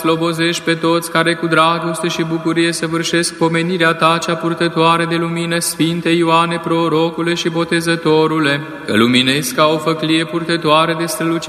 slobozești pe toți care cu dragoste și bucurie săvârșesc pomenirea ta cea purtătoare de lumină, Sfinte Ioane, prorocule și botezătorule, că luminezi ca o făclie purtătoare de strălucire